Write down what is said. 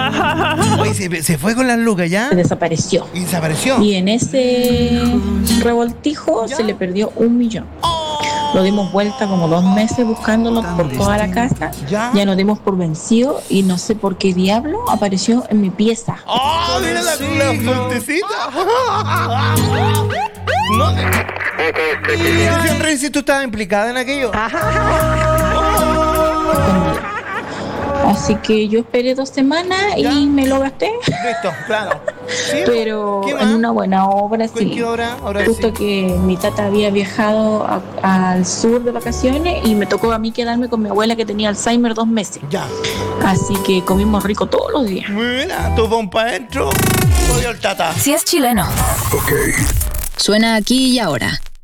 Oye, se fue con las lucas, ¿ya? Desapareció. Y desapareció. Y en ese revoltijo se le perdió 1 millón. Lo dimos vuelta como 2 meses buscándolo por toda la casa. Ya nos dimos por vencido y no sé por qué diablo apareció en mi pieza. ¡Oh, mira la fuentecita! No sé. ¿Y Rey, si tú estabas implicada en aquello? Así que yo esperé 2 semanas y me lo gasté. Listo, claro. ¿Sí? Pero en una buena obra, sí. ¿Qué obra? Ahora Justo sí. que mi tata había viajado al sur de vacaciones y me tocó a mí quedarme con mi abuela que tenía Alzheimer 2 meses. Ya. Así que comimos rico todos los días. Mira, tú pon pa' adentro. Odio el tata. Si es chileno. Ok. Suena aquí y ahora.